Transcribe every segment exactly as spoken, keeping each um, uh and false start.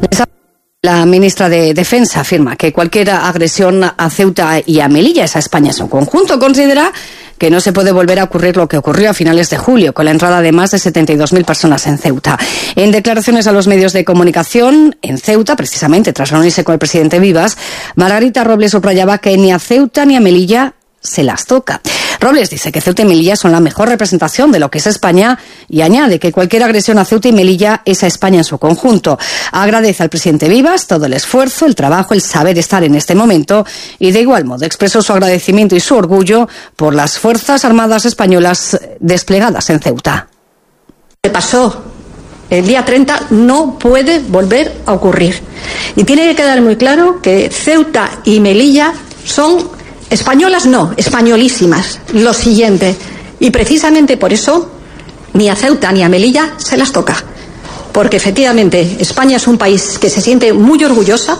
La ministra de Defensa afirma que cualquier agresión a Ceuta y a Melilla, esa España en su conjunto, considera que no se puede volver a ocurrir lo que ocurrió a finales de julio, con la entrada de más de setenta y dos mil personas en Ceuta. En declaraciones a los medios de comunicación en Ceuta, precisamente tras reunirse con el presidente Vivas, Margarita Robles subrayaba que ni a Ceuta ni a Melilla se las toca. Robles dice que Ceuta y Melilla son la mejor representación de lo que es España y añade que cualquier agresión a Ceuta y Melilla es a España en su conjunto. Agradece al presidente Vivas todo el esfuerzo, el trabajo, el saber estar en este momento y de igual modo expresó su agradecimiento y su orgullo por las Fuerzas Armadas españolas desplegadas en Ceuta. Lo que pasó el día treinta no puede volver a ocurrir. Y tiene que quedar muy claro que Ceuta y Melilla son españolas, no, españolísimas. Lo siguiente. Y precisamente por eso ni a Ceuta ni a Melilla se las toca. Porque efectivamente España es un país que se siente muy orgullosa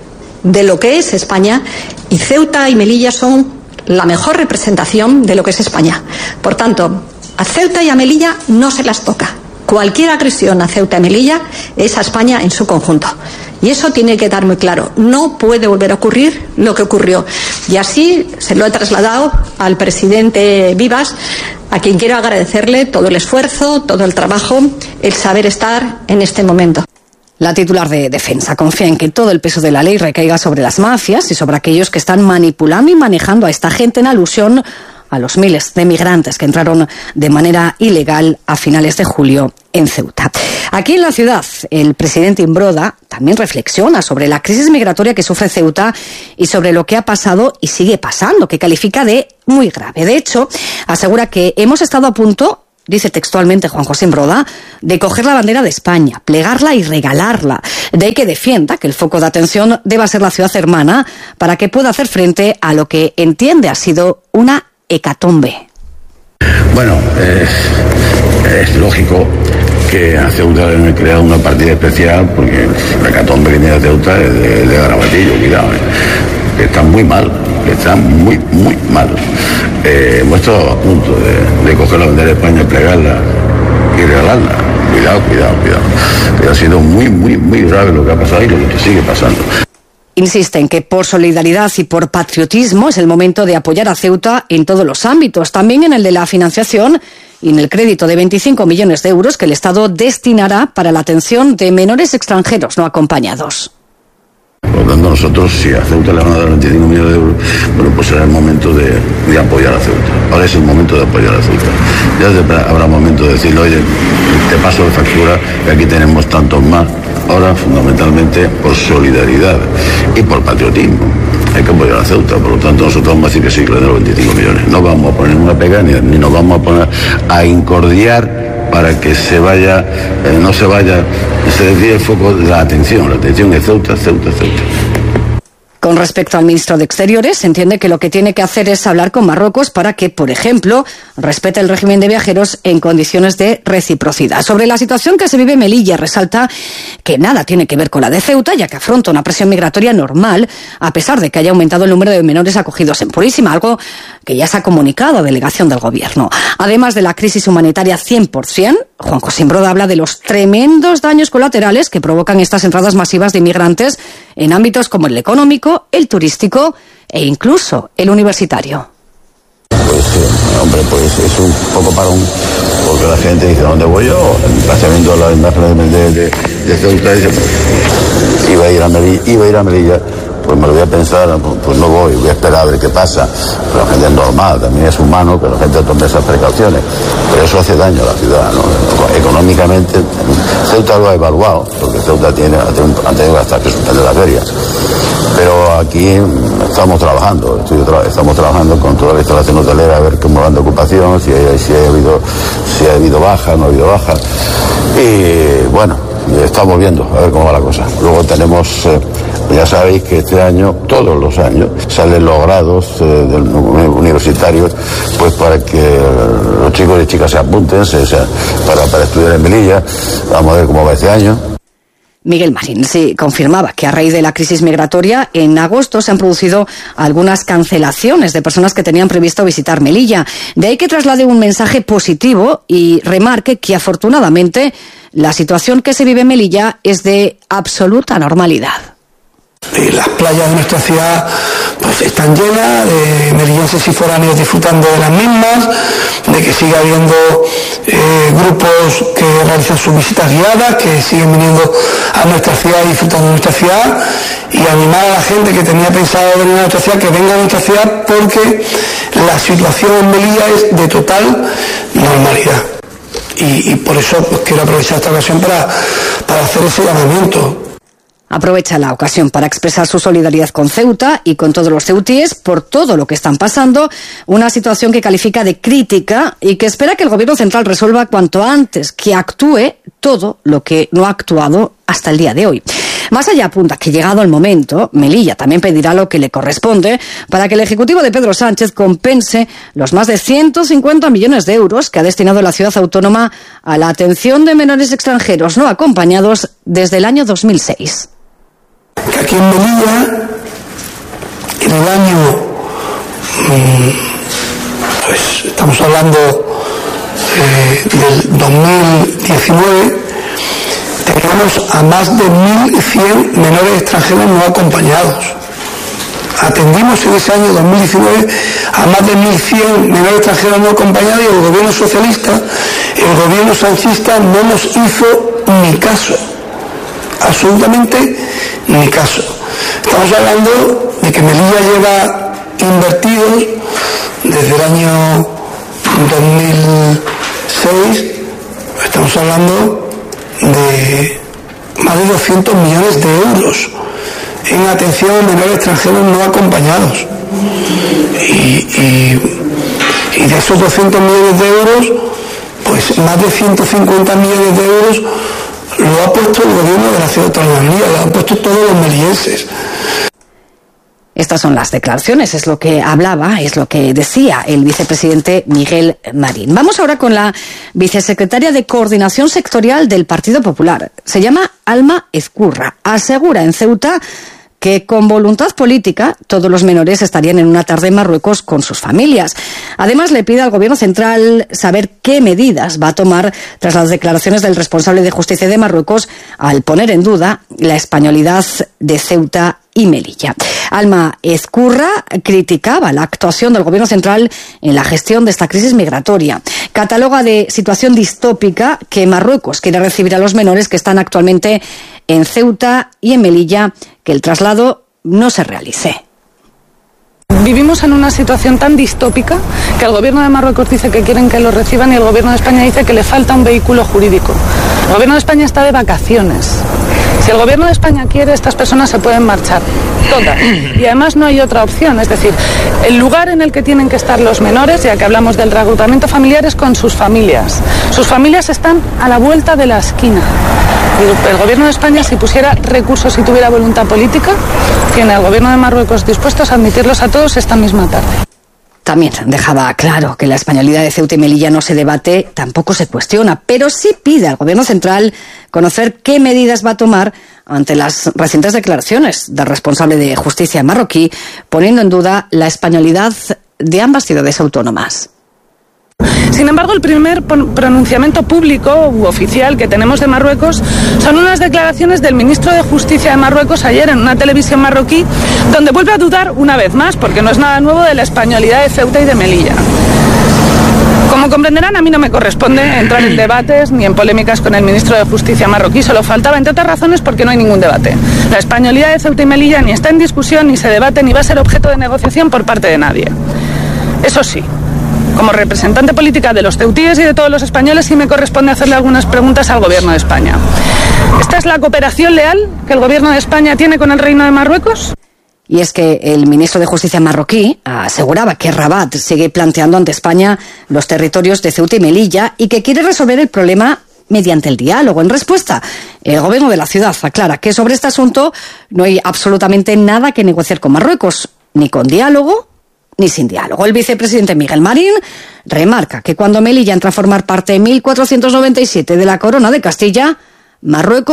de lo que es España y Ceuta y Melilla son la mejor representación de lo que es España. Por tanto, a Ceuta y a Melilla no se las toca. Cualquier agresión a Ceuta y Melilla es a España en su conjunto. Y eso tiene que quedar muy claro. No puede volver a ocurrir lo que ocurrió. Y así se lo he trasladado al presidente Vivas, a quien quiero agradecerle todo el esfuerzo, todo el trabajo, el saber estar en este momento. La titular de Defensa confía en que todo el peso de la ley recaiga sobre las mafias y sobre aquellos que están manipulando y manejando a esta gente en alusión a los miles de migrantes que entraron de manera ilegal a finales de julio en Ceuta. Aquí en la ciudad, el presidente Imbroda también reflexiona sobre la crisis migratoria que sufre Ceuta y sobre lo que ha pasado y sigue pasando, que califica de muy grave. De hecho, asegura que hemos estado a punto, dice textualmente Juan José Imbroda, de coger la bandera de España, plegarla y regalarla. De ahí que defienda que el foco de atención deba ser la ciudad hermana para que pueda hacer frente a lo que entiende ha sido una hecatombe. Bueno, eh, es lógico que a Ceuta le han creado una partida especial porque la hecatombe que tiene Ceuta es de, de Garabatillo, cuidado, eh, que está muy mal, que está muy, muy mal. Eh, hemos estado a punto de, de coger la bandera de España, plegarla y regalarla. Cuidado, cuidado, cuidado. Que ha sido muy, muy, muy grave lo que ha pasado y lo que sigue pasando. Insiste en que por solidaridad y por patriotismo es el momento de apoyar a Ceuta en todos los ámbitos, también en el de la financiación y en el crédito de veinticinco millones de euros que el Estado destinará para la atención de menores extranjeros no acompañados. Por lo tanto, nosotros, si a Ceuta le van a dar veinticinco millones de euros, bueno, pues será el momento de, de apoyar a Ceuta. Ahora es el momento de apoyar a Ceuta. Ya habrá momento de decirle, oye, te paso de factura, que aquí tenemos tantos más. Ahora, fundamentalmente, por solidaridad y por patriotismo. Hay que apoyar a Ceuta, por lo tanto, nosotros vamos a decir que sí, que le den los veinticinco millones. No vamos a poner una pega ni, ni nos vamos a poner a incordiar para que se vaya, eh, no se vaya, se desvíe el foco de la atención. La atención es Ceuta, Ceuta, Ceuta. Con respecto al ministro de Exteriores, se entiende que lo que tiene que hacer es hablar con Marruecos para que, por ejemplo, respete el régimen de viajeros en condiciones de reciprocidad. Sobre la situación que se vive en Melilla, resalta que nada tiene que ver con la de Ceuta, ya que afronta una presión migratoria normal, a pesar de que haya aumentado el número de menores acogidos en Purísima, algo que ya se ha comunicado a delegación del Gobierno. Además de la crisis humanitaria cien por ciento, Juan José Imbroda habla de los tremendos daños colaterales que provocan estas entradas masivas de inmigrantes en ámbitos como el económico, el turístico e incluso el universitario. Pues, eh, hombre, pues es un poco parón, porque la gente dice, ¿dónde voy yo? Está viendo la imagen de, de, de Ceuta y dice, pues, iba a ir a Melilla, iba a ir a Melilla, pues me lo voy a pensar, pues no voy, voy a esperar a ver qué pasa. Pero la gente es normal, también es humano que la gente tome esas precauciones, pero eso hace daño a la ciudad, ¿no? Económicamente, Ceuta lo ha evaluado, porque Ceuta tiene, ha tenido hasta que suspender las ferias. Pero aquí estamos trabajando, estoy tra- estamos trabajando con toda la instalación hotelera a ver cómo van de ocupación, si, hay, si, ha habido, si ha habido baja, no ha habido baja. Y bueno, estamos viendo a ver cómo va la cosa. Luego tenemos, eh, ya sabéis que este año, todos los años, salen los grados eh, del, universitarios, pues para que los chicos y chicas se apunten se, se, para, para estudiar en Melilla. Vamos a ver cómo va este año. Miguel Marín sí confirmaba que a raíz de la crisis migratoria en agosto se han producido algunas cancelaciones de personas que tenían previsto visitar Melilla. De ahí que traslade un mensaje positivo y remarque que afortunadamente la situación que se vive en Melilla es de absoluta normalidad. Las playas de nuestra ciudad pues están llenas de melillenses y foráneos disfrutando de las mismas, de que sigue habiendo eh, grupos que realizan sus visitas guiadas, que siguen viniendo a nuestra ciudad y disfrutando de nuestra ciudad, y animar a la gente que tenía pensado venir a nuestra ciudad que venga a nuestra ciudad, porque la situación en Melilla es de total normalidad. Y, y por eso pues, quiero aprovechar esta ocasión para, para hacer ese llamamiento. Aprovecha la ocasión para expresar su solidaridad con Ceuta y con todos los ceutíes por todo lo que están pasando, una situación que califica de crítica y que espera que el Gobierno central resuelva cuanto antes, que actúe todo lo que no ha actuado hasta el día de hoy. Más allá apunta que llegado el momento, Melilla también pedirá lo que le corresponde para que el Ejecutivo de Pedro Sánchez compense los más de ciento cincuenta millones de euros que ha destinado la ciudad autónoma a la atención de menores extranjeros no acompañados desde el año dos mil seis. Que aquí en Melilla, en el año, pues estamos hablando eh, del dos mil diecinueve, teníamos a más de mil cien menores extranjeros no acompañados. Atendimos en ese año dos mil diecinueve a más de mil cien menores extranjeros no acompañados y el gobierno socialista, el gobierno sanchista no nos hizo ni caso. Absolutamente ni caso. Estamos hablando de que Melilla lleva invertidos desde el año dos mil seis, estamos hablando de más de doscientos millones de euros en atención a menores extranjeros no acompañados. Y, y, y de esos doscientos millones de euros, pues más de ciento cincuenta millones de euros lo ha puesto el gobierno de la ciudad autónoma de Melilla, lo han puesto todos los melillenses. Estas son las declaraciones, es lo que hablaba, es lo que decía el vicepresidente Miguel Marín. Vamos ahora con la vicesecretaria de Coordinación Sectorial del Partido Popular. Se llama Alma Ezcurra. Asegura en Ceuta que con voluntad política todos los menores estarían en una tarde en Marruecos con sus familias. Además, le pide al Gobierno central saber qué medidas va a tomar tras las declaraciones del responsable de justicia de Marruecos al poner en duda la españolidad de Ceuta y Melilla. Alma Ezcurra criticaba la actuación del Gobierno central en la gestión de esta crisis migratoria. Cataloga de situación distópica que Marruecos quiere recibir a los menores que están actualmente en Ceuta y en Melilla, que el traslado no se realice. Vivimos en una situación tan distópica que el gobierno de Marruecos dice que quieren que los reciban y el gobierno de España dice que le falta un vehículo jurídico. El gobierno de España está de vacaciones. Si el gobierno de España quiere, estas personas se pueden marchar, todas. Y además no hay otra opción, es decir, el lugar en el que tienen que estar los menores, ya que hablamos del reagrupamiento familiar, es con sus familias. Sus familias están a la vuelta de la esquina. El gobierno de España, si pusiera recursos y tuviera voluntad política, tiene al gobierno de Marruecos dispuestos a admitirlos a todos esta misma tarde. También dejaba claro que la españolidad de Ceuta y Melilla no se debate, tampoco se cuestiona, pero sí pide al Gobierno central conocer qué medidas va a tomar ante las recientes declaraciones del responsable de justicia marroquí, poniendo en duda la españolidad de ambas ciudades autónomas. Sin embargo, el primer pronunciamiento público u oficial que tenemos de Marruecos son unas declaraciones del ministro de Justicia de Marruecos ayer en una televisión marroquí, donde vuelve a dudar una vez más, porque no es nada nuevo, de la españolidad de Ceuta y de Melilla. Como comprenderán, a mí no me corresponde entrar en debates ni en polémicas con el ministro de Justicia marroquí, solo faltaba, entre otras razones, porque no hay ningún debate. La españolidad de Ceuta y Melilla ni está en discusión, ni se debate, ni va a ser objeto de negociación por parte de nadie. Eso sí, como representante política de los ceutíes y de todos los españoles, sí me corresponde hacerle algunas preguntas al Gobierno de España. ¿Esta es la cooperación leal que el Gobierno de España tiene con el Reino de Marruecos? Y es que el ministro de Justicia marroquí aseguraba que Rabat sigue planteando ante España los territorios de Ceuta y Melilla y que quiere resolver el problema mediante el diálogo. En respuesta, el gobierno de la ciudad aclara que sobre este asunto no hay absolutamente nada que negociar con Marruecos, ni con diálogo ni sin diálogo. El vicepresidente Miguel Marín remarca que cuando Melilla entra a formar parte en mil cuatrocientos noventa y siete de la Corona de Castilla, Marruecos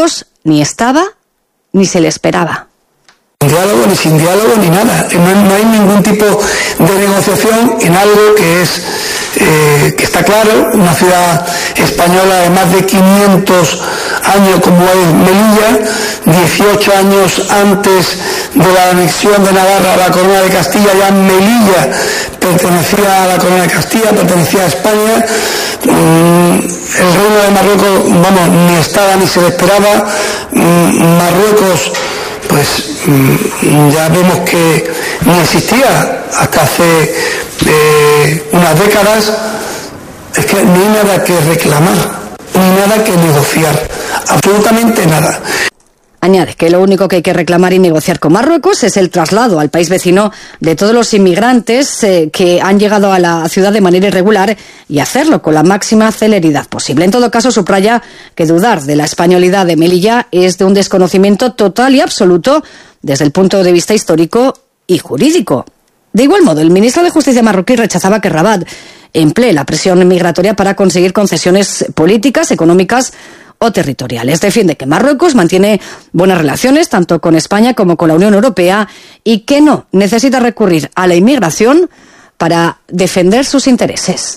ni estaba ni se le esperaba. Diálogo, ni sin diálogo, ni nada. No, no hay ningún tipo de negociación en algo que es eh, que está claro, una ciudad española de más de quinientos años como es Melilla, dieciocho años antes de la anexión de Navarra a la Corona de Castilla, ya Melilla pertenecía a la Corona de Castilla, pertenecía a España. Mm, el reino de Marruecos, vamos, ni estaba ni se le esperaba. Mm, Marruecos, pues ya vemos que no existía hasta hace eh, unas décadas. Es que no hay nada que reclamar, ni nada que negociar, absolutamente nada. Añade que lo único que hay que reclamar y negociar con Marruecos es el traslado al país vecino de todos los inmigrantes eh, que han llegado a la ciudad de manera irregular y hacerlo con la máxima celeridad posible. En todo caso, subraya que dudar de la españolidad de Melilla es de un desconocimiento total y absoluto desde el punto de vista histórico y jurídico. De igual modo, el ministro de Justicia marroquí rechazaba que Rabat emplee la presión migratoria para conseguir concesiones políticas, económicas o territoriales. Defiende que Marruecos mantiene buenas relaciones tanto con España como con la Unión Europea y que no necesita recurrir a la inmigración para defender sus intereses.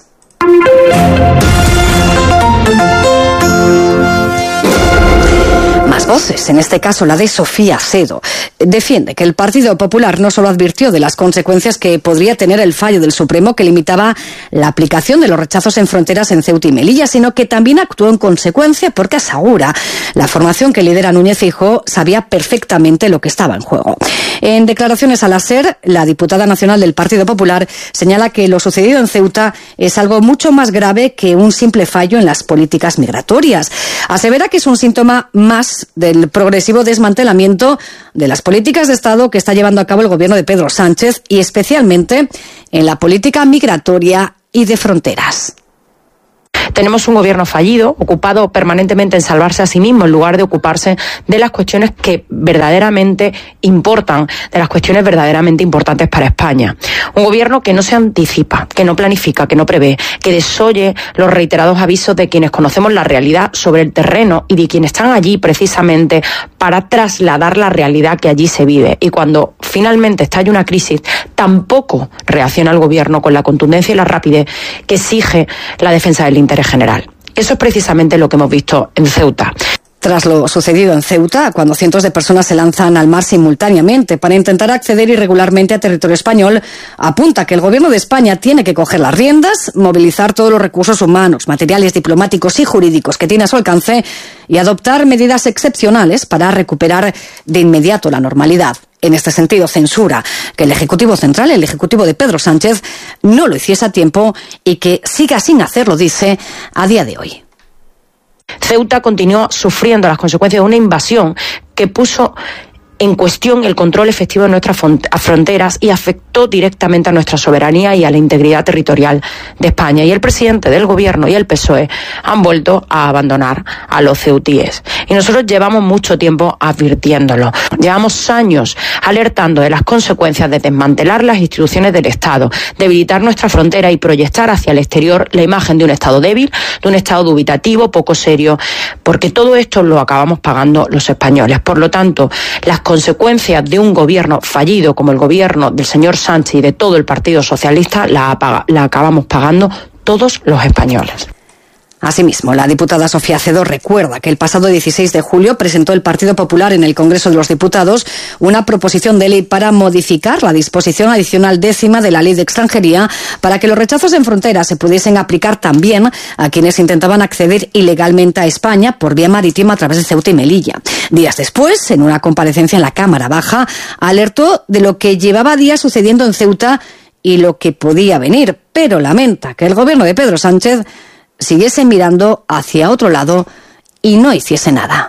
Más voces, en este caso la de Sofía Sedo. Defiende que el Partido Popular no solo advirtió de las consecuencias que podría tener el fallo del Supremo que limitaba la aplicación de los rechazos en fronteras en Ceuta y Melilla, sino que también actuó en consecuencia porque asegura la formación que lidera Núñez Feijóo sabía perfectamente lo que estaba en juego. En declaraciones a la SER, la diputada nacional del Partido Popular señala que lo sucedido en Ceuta es algo mucho más grave que un simple fallo en las políticas migratorias. Asevera que es un síntoma más del progresivo desmantelamiento de las políticas de Estado que está llevando a cabo el gobierno de Pedro Sánchez y especialmente en la política migratoria y de fronteras. Tenemos un gobierno fallido, ocupado permanentemente en salvarse a sí mismo en lugar de ocuparse de las cuestiones que verdaderamente importan, de las cuestiones verdaderamente importantes para España. Un gobierno que no se anticipa, que no planifica, que no prevé, que desoye los reiterados avisos de quienes conocemos la realidad sobre el terreno y de quienes están allí precisamente para trasladar la realidad que allí se vive. Y cuando finalmente estalla una crisis, tampoco reacciona el gobierno con la contundencia y la rapidez que exige la defensa del interés general. Eso es precisamente lo que hemos visto en Ceuta. Tras lo sucedido en Ceuta, cuando cientos de personas se lanzan al mar simultáneamente para intentar acceder irregularmente a territorio español, apunta que el gobierno de España tiene que coger las riendas, movilizar todos los recursos humanos, materiales diplomáticos y jurídicos que tiene a su alcance y adoptar medidas excepcionales para recuperar de inmediato la normalidad. En este sentido, censura que el Ejecutivo Central, el Ejecutivo de Pedro Sánchez, no lo hiciese a tiempo y que siga sin hacerlo, dice, a día de hoy. Ceuta continuó sufriendo las consecuencias de una invasión que puso en cuestión el control efectivo de nuestras fronteras y afectó directamente a nuestra soberanía y a la integridad territorial de España. Y el presidente del gobierno y el P S O E han vuelto a abandonar a los ceutíes. Y nosotros llevamos mucho tiempo advirtiéndolo. Llevamos años alertando de las consecuencias de desmantelar las instituciones del Estado, debilitar nuestra frontera y proyectar hacia el exterior la imagen de un Estado débil, de un Estado dubitativo, poco serio, porque todo esto lo acabamos pagando los españoles. Por lo tanto, las consecuencias de un gobierno fallido como el gobierno del señor Sánchez y de todo el Partido Socialista la, la acabamos pagando todos los españoles. Asimismo, la diputada Sofía Cedo recuerda que el pasado dieciséis de julio presentó el Partido Popular en el Congreso de los Diputados una proposición de ley para modificar la disposición adicional décima de la Ley de Extranjería para que los rechazos en frontera se pudiesen aplicar también a quienes intentaban acceder ilegalmente a España por vía marítima a través de Ceuta y Melilla. Días después, en una comparecencia en la Cámara Baja, alertó de lo que llevaba días sucediendo en Ceuta y lo que podía venir, pero lamenta que el gobierno de Pedro Sánchez siguiese mirando hacia otro lado y no hiciese nada.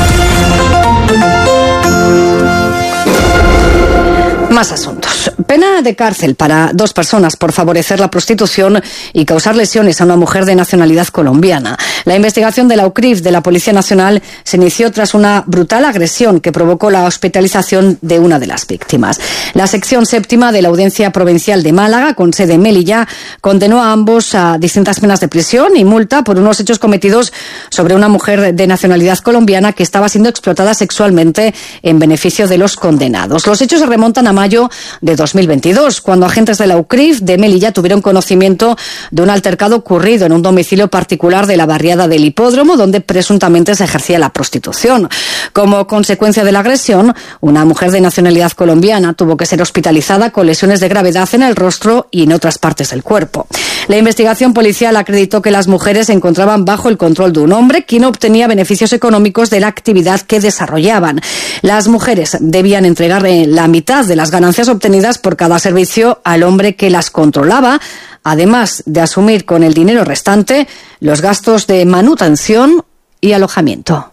Más asuntos. Pena pena de cárcel para dos personas por favorecer la prostitución y causar lesiones a una mujer de nacionalidad colombiana. La investigación de la U C R I F de la Policía Nacional se inició tras una brutal agresión que provocó la hospitalización de una de las víctimas. La sección séptima de la Audiencia Provincial de Málaga, con sede en Melilla, condenó a ambos a distintas penas de prisión y multa por unos hechos cometidos sobre una mujer de nacionalidad colombiana que estaba siendo explotada sexualmente en beneficio de los condenados. Los hechos se remontan a mayo de dos mil veintidós, cuando agentes de la U C R I F de Melilla tuvieron conocimiento de un altercado ocurrido en un domicilio particular de la barriada del Hipódromo, donde presuntamente se ejercía la prostitución. Como consecuencia de la agresión, una mujer de nacionalidad colombiana tuvo que ser hospitalizada con lesiones de gravedad en el rostro y en otras partes del cuerpo. La investigación policial acreditó que las mujeres se encontraban bajo el control de un hombre, quien obtenía beneficios económicos de la actividad que desarrollaban. Las mujeres debían entregar la mitad de las ganancias obtenidas por cada servicio al hombre que las controlaba, además de asumir con el dinero restante los gastos de manutención y alojamiento.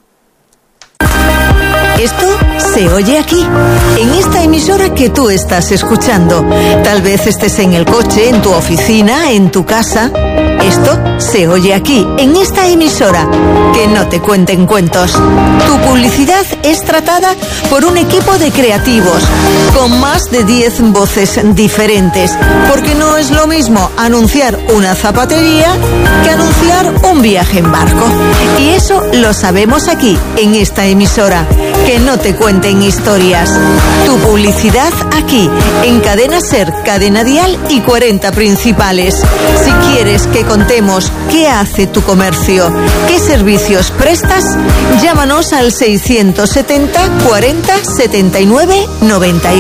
Esto se oye aquí, en esta emisora que tú estás escuchando. Tal vez estés en el coche, en tu oficina, en tu casa. Esto se oye aquí, en esta emisora. Que no te cuenten cuentos. Tu publicidad es tratada por un equipo de creativos, con más de diez voces diferentes. Porque no es lo mismo anunciar una zapatería que anunciar un viaje en barco. Y eso lo sabemos aquí, en esta emisora. Que no te cuenten historias. Tu publicidad aquí, en Cadena Ser, Cadena Dial y cuarenta Principales. Si quieres que contemos qué hace tu comercio, qué servicios prestas, llámanos al seiscientos setenta cuarenta setenta y nueve noventa y